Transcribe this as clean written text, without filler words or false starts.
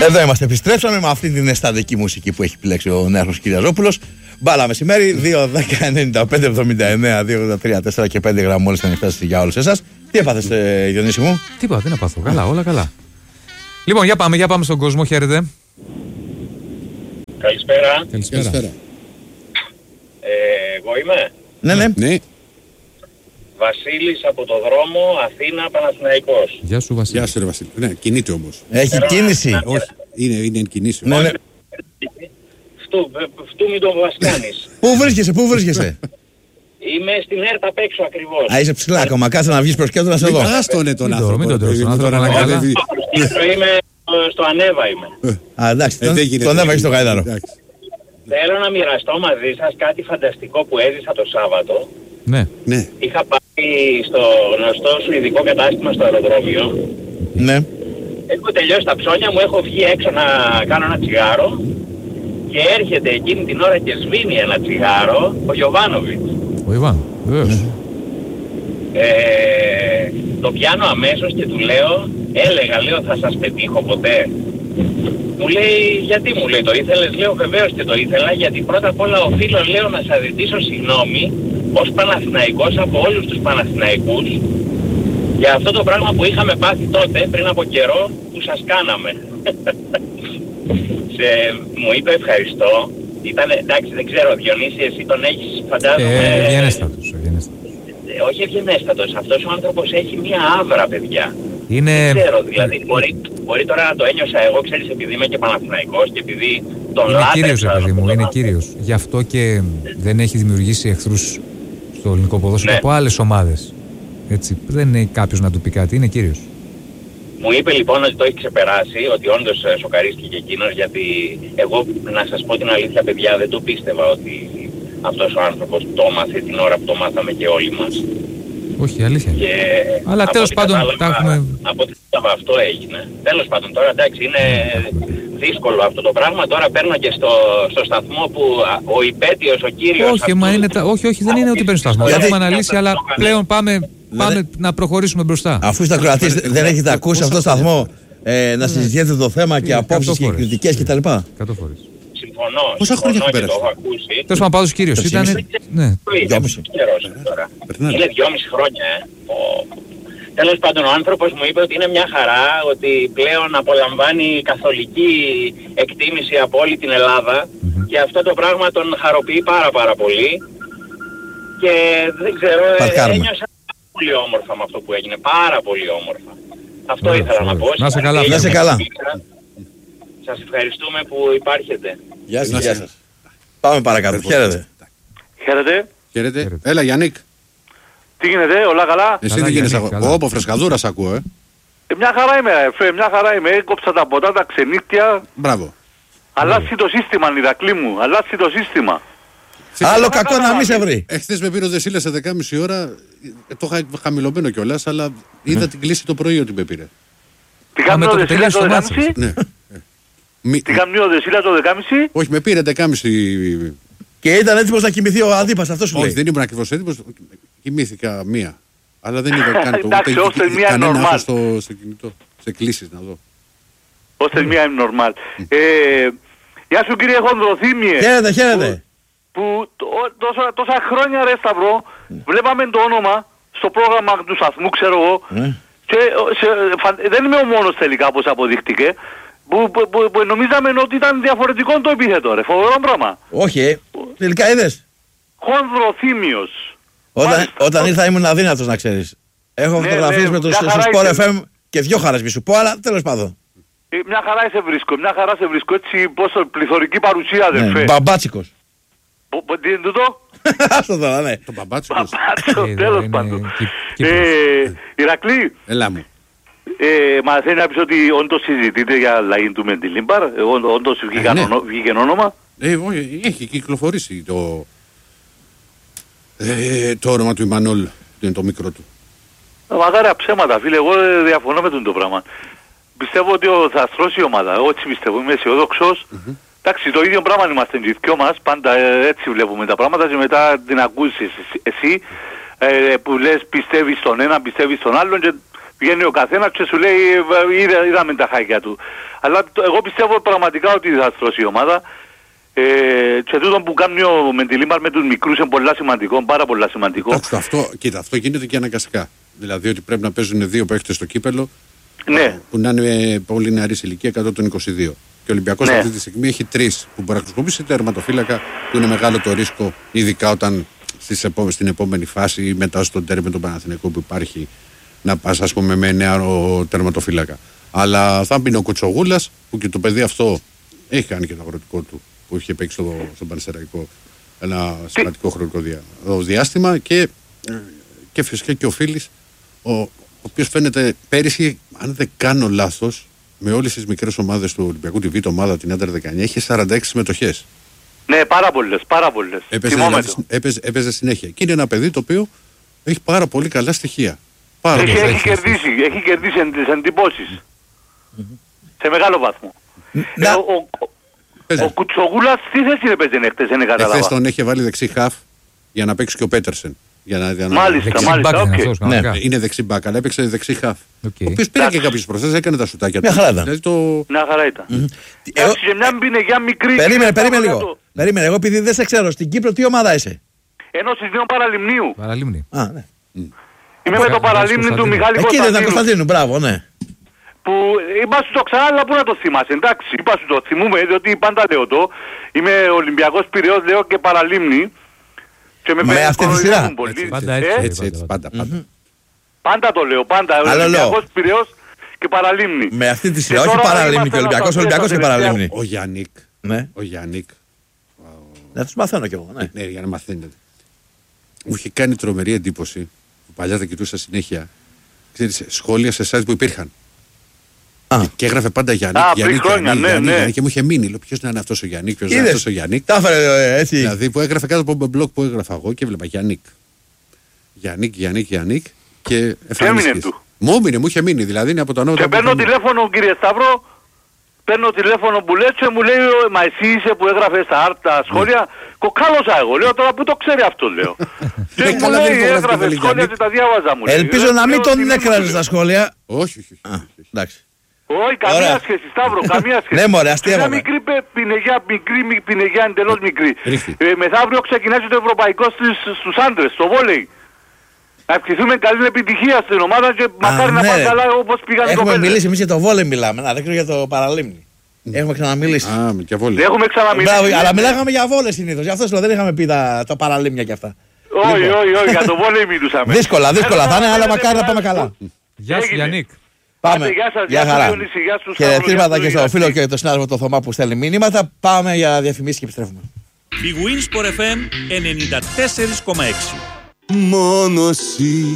Εδώ είμαστε, επιστρέψαμε με αυτή την αισθαντική μουσική που έχει επιλέξει ο Νέαρχος Κυριαζόπουλος. Μπάλα μεσημέρι, 2-10-95-79-2-83-4 και 5 γραμμές μόλις ανοιχτές για όλους εσάς. Τι έπαθες, Διονύση μου? Τίποτα, τι να πάθω. Καλά, όλα καλά. Λοιπόν, για πάμε στον κόσμο, χαίρετε. Καλησπέρα. Καλησπέρα. Εγώ είμαι. Ναι. Βασίλης από το δρόμο Αθήνα Παναθηναϊκός. Γεια σου, Βασίλη. Γεια σου, ρε Βασίλη. Ναι, κινείται όμως. Έχει κίνηση. Όχι, είναι εν κινήσεως. Ναι. Φτού μην τον βασκάνεις. Πού βρίσκεσαι? Είμαι στην ΕΡΤ απ' έξω ακριβώς. Α, είσαι ψηλά ακόμα. Κάτσε να βγεις προς κέντρο να σε δω. Άστονε τον άνθρωπο. Μην τον τρως τον άνθρωπο, Τώρα να αλλά καλά. κατεβεί. Είμαι στο Ανέβα είμαι. Α, εντάξει, Δεν γίνεται. τον έβαγες στο γαϊδάρο. Εντάξει. Θέλω να μοιραστώ μαζί σας κάτι φανταστικό που έζησα το Σάββατο. Ναι. Είχα πάει στο γνωστό σουηδικό κατάστημα στο αεροδρόμιο. Ναι. Έχω τελειώσει τα ψώνια μου, έχω βγει έξω να κάνω ένα τσιγάρο και έρχεται εκείνη την ώρα και σβήνει ένα τσιγάρο ο Γιοβάνοβιτς. Ο Ιβάν, βεβαίως. Το πιάνω αμέσως και του λέω, λέω θα σας πετύχω ποτέ. Μου λέει, γιατί μου λέει το ήθελες? Λέω βεβαίως και το ήθελα, γιατί πρώτα απ' όλα οφείλω, λέω, να σας ζητήσω συγγνώμη ως Παναθηναϊκός από όλους τους Παναθηναϊκούς για αυτό το πράγμα που είχαμε πάθει τότε πριν από καιρό που σας κάναμε. Μου είπε ευχαριστώ. Ήταν, εντάξει, δεν ξέρω, Διονύση, εσύ τον έχεις, φαντάζομαι... Ευγενέστατος. Όχι ευγενέστατος, αυτός ο άνθρωπος έχει μία άβρα, παιδιά. Είναι... Δεν ξέρω, δηλαδή, μπορεί τώρα να το ένιωσα εγώ, ξέρεις, επειδή είμαι και Παναθηναϊκός και επειδή τον είναι κύριος, λάτρεψα. παιδί μου, είναι κύριος. Γι' αυτό και δεν έχει δημιουργήσει εχθρούς στο ελληνικό ποδόσφαιρο από άλλες ομάδες. Έτσι, δεν είναι κάποιος να του πει κάτι, είναι κύριος. Μου είπε λοιπόν ότι το έχει ξεπεράσει, ότι όντως σοκαρίστηκε και εκείνος, γιατί εγώ, να σας πω την αλήθεια, παιδιά, δεν το πίστευα ότι αυτός ο άνθρωπος το έμαθε την ώρα που το μάθαμε και όλοι μας. Όχι, αλήθεια. Και αλλά τέλος πάντων τα έχουμε... Από ό,τι κατάλαβα αυτό έγινε. Τέλος πάντων, τώρα εντάξει, είναι δύσκολο αυτό το πράγμα. Τώρα παίρνω και στο σταθμό που ο υπέτειος, ο κύριος... Όχι, όχι, δεν είναι ότι παίρνει στο σταθμό. Δεν έχουμε αναλύσει, αλλά πλέον πάμε να προχωρήσουμε μπροστά. Αφού στα Κροατίες δεν έχετε ακούσει αυτό το σταθμό να συζητιέται το θέμα και απόψεις και κριτικές κτλ. 100 φορές. Συμφωνώ. Πόσα χρόνια και πέρασε? το έχω ακούσει. Τέλος πάντων, πάντως κύριος ήταν... Ναι. Είναι 2,5 χρόνια, Τέλος πάντων, ο άνθρωπος μου είπε ότι είναι μια χαρά, ότι πλέον απολαμβάνει καθολική εκτίμηση από όλη την Ελλάδα και αυτό το πράγμα τον χαροποιεί πάρα πολύ και δεν ξέρω, ένιωσα πολύ όμορφα με αυτό που έγινε, πάρα πολύ όμορφα. Αυτό ήθελα να πω. Να σε καλά. Σας ευχαριστούμε που υπάρχετε. Γεια σας. Πάμε παρακάτω. Χαίρετε. Έλα, Γιάννικ. Τι γίνεται, όλα καλά? Εσύ τι γίνεσαι? Όπο φρεσκαδούρα σ' ακούω, Μια χαρά είμαι, Κόψα τα ποτά, τα ξενύχτια. Μπράβο. Αλλάζει το σύστημα, Ηρακλή μου, αλλάζει το σύστημα. Άλλο κακό να μην σε βρει. Εχθές με πήρε ο Δεσίλας σε 10.30 ώρα, το είχα χαμηλωμένο κιόλας, αλλά είδα την κλίση το πρωί ότι με πήρε. Τι κάνει ο Δεσίλας το 10.30? Ναι. Τι κάνει ο Δεσίλας το 10.30? Όχι, με πήρε 10.30. Και ήταν έτοιμος να κοιμηθεί ο αντίπας, αυτό σου λέει. Όχι, δεν ήμουν ακριβώς έτοιμος, κοιμήθηκα μία. Αλλά δεν είδα καν κανένα άσο στο κινητό, σε κλήσεις να δω. Ώστε μία είναι νορμάλ. Γεια σου κύριε Χονδροθύμιε. Χαίρετε. Που τόσα χρόνια, ρε Σταυρό, βλέπαμε το όνομα στο πρόγραμμα του σταθμού, ξέρω εγώ, και δεν είμαι ο μόνος τελικά, όπως αποδείχτηκε, που νομίζαμε ότι ήταν διαφορετικό το επίθετο, ρε, φοβερό πράγμα. Όχι, τελικά είδες. Χονδροθύμιος. Όταν ήρθα ήμουν αδύνατος, να ξέρεις. Έχω φωτογραφίες με τους Sport FM και 2 χαρές μη σου πω, αλλά τέλος πάντων. Μια χαρά σε βρίσκω, έτσι πόσο πληθωρική παρουσία, αδερφέ. Μπαμπάτσικος. Τι είναι τούτο? Αυτό τώρα, ναι. Το μπαμπάτσικος. Τέλος πάντων. Ηρακλή. Έλα μου. Μα θέλει να πεις ότι όντως συζητείτε για αλλαγή του Μεντιλίμπαρ, όντως βγήκε όνομα. Έχει κυκλοφορήσει το όνομα του Ιμανόλ, είναι το μικρό του. Μακάρια ψέματα, φίλε, εγώ διαφωνώ με το πράγμα. Πιστεύω ότι θα στρώσει η ομάδα, εγώ έτσι πιστεύω, είμαι αισιόδοξος. Εντάξει, το ίδιο πράγμα είμαστε και οι δυο μας, πάντα έτσι βλέπουμε τα πράγματα και μετά την ακούσεις εσύ που λες πιστεύεις στον ένα, πιστεύεις στον άλλον και Βγαίνει ο καθένας και σου λέει είδαμε τα χάκια του. Αλλά εγώ πιστεύω πραγματικά ότι θα στρώσει η ομάδα. Και τούτο που κάνει ο Μεντιλίμπαρ με τους μικρούς είναι πολλά σημαντικό, πάρα πολλά σημαντικό. Αυτό γίνεται και αναγκαστικά. Δηλαδή ότι πρέπει να παίζουν 2 παίχτες στο κύπελο, ναι, που να είναι πολύ νεαρής ηλικία, 122. Και ο Ολυμπιακός αυτή τη στιγμή έχει 3 που μπορεί να χρησιμοποιήσει τερματοφύλακα, που είναι μεγάλο το ρίσκο, ειδικά όταν στην επόμενη φάση, μετά στον τέρμι με τον Παναθηναϊκό που υπάρχει, να πας ας πούμε με νέο τερματοφύλακα. Αλλά θα μπει ο Κουτσογούλας, που και το παιδί αυτό έχει κάνει και το αγροτικό του, που είχε παίξει στον Πανσεραϊκό ένα σημαντικό χρονικό διάστημα, και φυσικά και ο Φίλης, ο οποίος φαίνεται πέρυσι, αν δεν κάνω λάθος, με όλες τις μικρές ομάδες του Ολυμπιακού, τη Β' ομάδα, την Άντερ 19, είχε 46 συμμετοχές. Ναι, πάρα πολλές. Έπαιζε συνέχεια. Και είναι ένα παιδί το οποίο έχει πάρα πολύ καλά στοιχεία. Έχει κερδίσει τις εντυπώσεις. Σε μεγάλο βαθμό. Ο Κουτσογούλας τι θέση είναι παίζει χτες, δεν κατάλαβα. Χθες τον έχει βάλει δεξί χαφ για να παίξει και ο Πέτερσεν. Μάλιστα, ναι, είναι δεξί μπακ, αλλά έπαιξε δεξί χαφ. Ο οποίος πήρε και κάποιες προθέσεις, έκανε τα σουτάκια του. Μια χαρά ήταν. Μια χαρά ήταν. Σε μια πινεγιά μικρή. Περίμενε λίγο. Περίμενε, εγώ επειδή δεν σε ξέρω, στην Κύπρο τι ομάδα είσαι? Ενώσεις Νέων Παραλιμνίου. Παραλίμνη. Ναι. Είμαι με το Παραλίμνη του Μιχάλη Κωνσταντίνου. Εκεί ήταν Κωνσταντίνου, μπράβο, ναι. Που είπα σου το ξανά, αλλά πού να το θυμάσαι, εντάξει, είπα σου το θυμούμε, διότι πάντα λέω το. Είμαι Ολυμπιακός Πειραιώς, λέω και Παραλίμνη. Και με αυτή τη σειρά. Έτσι, πάντα. Πάντα το λέω, πάντα. Ολυμπιακός Πειραιώς και Παραλίμνη. Με αυτή τη σειρά, όχι Παραλίμνη και Ολυμπιακός, Ολυμπιακός και Παραλίμνη. Ο Γιάννικ. Ναι. Ο Γιάννικ. Να τους μαθαίνω κι εγώ, ναι. Ναι, για να μαθαίνετε. Μου είχε κάνει τρομερή εντύπωση, παλιά τα κοιτούσα συνέχεια, ξέρεις, σχόλια σε sites που υπήρχαν. Και έγραφε πάντα Γιάννικ, και μου είχε μείνει. Λέω, ποιος να είναι αυτός ο Γιάννικ, ποιος να είναι αυτός ο Γιάννικ. Τα έφερε έτσι. Δηλαδή που έγραφε κάτω από μπλοκ που έγραφα εγώ και έβλεπα Γιάννικ. Γιάννικ και εμφανίστηκε. Μου είχε μείνει, δηλαδή είναι από το όνομα. Και παίρνω τηλέφωνο, κύριε Σταύρο, που λες και μου λέει, μα εσύ είσαι που έγραφε στα σχόλια. Κοκάλωσα εγώ, λέω τώρα που το ξέρει αυτό, λέω. Και μου λέει, έγραφε σχόλια και τα διάβαζα μου. Ελπίζω να μην τον έκραζε στα σχόλια. Όχι. Εντάξει. Όχι, καμία σχέση, Σταύρο, καμία σχέση. Ναι, μωρέ, αστείευαμε. Μια μικρή πινεγιά, εντελώς μικρή. Μεθαύριο ξεκινάει το ευρωπαϊκό στους άντρες, στο βόλεϊ. Να ευχηθούμε καλή επιτυχία στην ομάδα και μακάρι να πάνε καλά όπως πήγαν οι κοπέλες. Έχουμε μιλήσει, εμείς για το βόλεϊ μιλάμε, δεν ξέρω για το Παραλίμνη. Έχουμε ξαναμιλήσει. Και βόλεϊ. Έχουμε ξαναμιλήσει. Αλλά μιλάγαμε για βόλεϊ συνήθως, γι' αυτό δεν είχαμε πει τα Παραλίμνια κι αυτά. Όχι, για το βόλεϊ μιλούσαμε. Δύσκολα θα είναι, αλλά μακάρι να πάμε καλά. Γεια σου Γιάννικ. Πάμε. Γεια χαρά. Χαιρετίσματα και στο φίλο και τον συνάδελφο το Θωμά που στέλνει μήνυματα. Πάμε για διαφημίσεις και επιστρέφουμε. Η Winsport FM 94,6. Μόνο εσύ